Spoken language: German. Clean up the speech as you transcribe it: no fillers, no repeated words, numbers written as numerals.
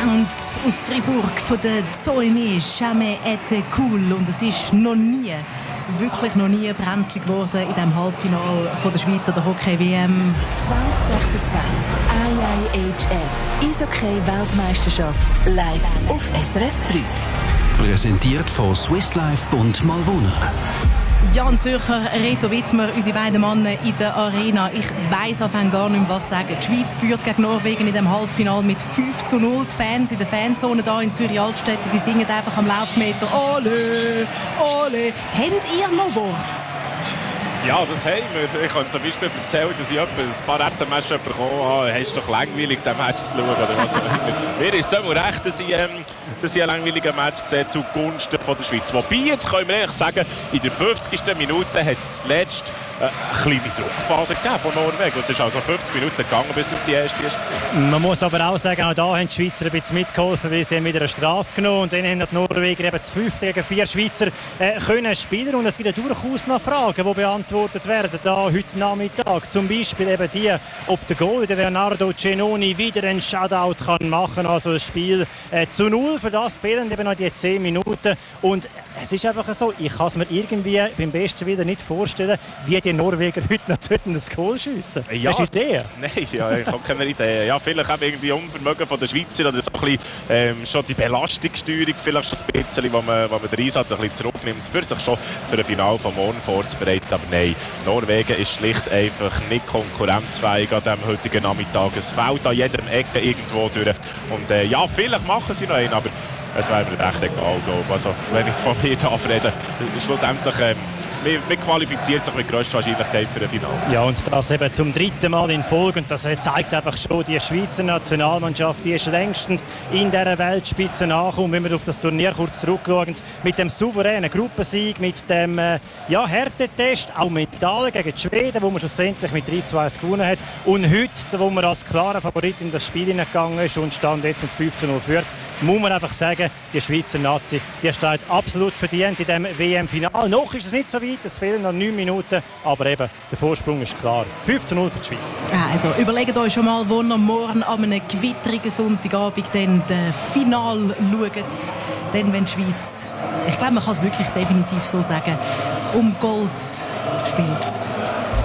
Sound aus Fribourg von der Zoémé, jamais été cool. Und es ist wirklich noch nie brenzlig geworden in diesem Halbfinale von der Schweizer der Hockey-WM. 2026 IIHF Eishockey-Weltmeisterschaft live auf SRF 3. Präsentiert von Swiss Life Bund Malwohner. Jan Zürcher, Reto Wittmer, unsere beiden Männer in der Arena. Ich weiss auf gar nicht mehr, was sagen. Die Schweiz führt gegen Norwegen in dem Halbfinale mit 5:0. Die Fans in der Fanzone hier in Zürich-Altstädte, die singen einfach am Laufmeter «Ole, ole». Habt ihr noch Wort? Ja, das haben wir. Ich kann zum Beispiel erzählen, dass ich ein paar SMS bekommen habe, «Hey, ist doch langweilig, den Match zu schauen». Oder was auch immer. Mir ist es so recht, dass ich einen langweiligen Match sehe zugunsten von der Schweiz. Wobei, jetzt können wir ehrlich sagen, in der 50. Minute hat es zuletzt eine kleine Druckphase gegeben von Norwegen. Es ist also 50 Minuten gegangen, bis es die erste war. Man muss aber auch sagen, auch da haben die Schweizer ein bisschen mitgeholfen, weil sie haben wieder eine Strafe genommen und dann haben die Norweger eben zu 5 gegen 4 Schweizer können spielen. Und es gibt durchaus noch Fragen, die beantwortet werden da heute Nachmittag. Zum Beispiel eben die, ob der Goalie, der Leonardo Cenoni, wieder einen Shutout kann machen, also ein Spiel zu 0. Für das fehlen eben noch die 10 Minuten. Und es ist einfach so, ich kann es mir irgendwie beim besten wieder nicht vorstellen, wie die Norweger heute noch das Goal schiessen. Ja, hast du Idee? Nein, ja, ich habe keine Idee. Ja, vielleicht auch irgendwie Unvermögen von der Schweizer oder so ein bisschen, schon die Belastungssteuerung, vielleicht schon ein bisschen, wo man den Einsatz ein bisschen zurücknimmt, für sich schon für ein Finale von morgen vorzubereiten. Aber nein, Norwegen ist schlicht einfach nicht konkurrenzfähig an diesem heutigen Nachmittag. Es fällt an jedem Ecke irgendwo durch. Und ja, vielleicht machen sie noch einen, aber es wäre mir echt egal, glaube ich. Also, wenn ich von mir darf reden, schlussendlich man qualifiziert sich mit grösster Wahrscheinlichkeit für ein Finale. Ja, und das eben zum 3. Mal in Folge. Und das zeigt einfach schon, die Schweizer Nationalmannschaft, die ist längstens in dieser Weltspitze nachgekommen. Wenn wir auf das Turnier kurz zurückschauen, mit dem souveränen Gruppensieg, mit dem Härtetest, auch mit Italien gegen die Schweden, wo man schlussendlich mit 3:2 gewonnen hat. Und heute, wo man als klarer Favorit in das Spiel hineingegangen ist und stand jetzt mit 15:0 führt, muss man einfach sagen, die Schweizer Nazi, die steht absolut verdient in diesem WM-Finale. Noch ist es nicht so weit, es fehlen noch 9 Minuten, aber eben, der Vorsprung ist klar. 15:0 für die Schweiz. Also überlegt euch schon mal, wo ihr morgen an einem gewitterigen Sonntagabend dann das Finale schaut. Dann, wenn die Schweiz, ich glaube, man kann es wirklich definitiv so sagen, um Gold spielt.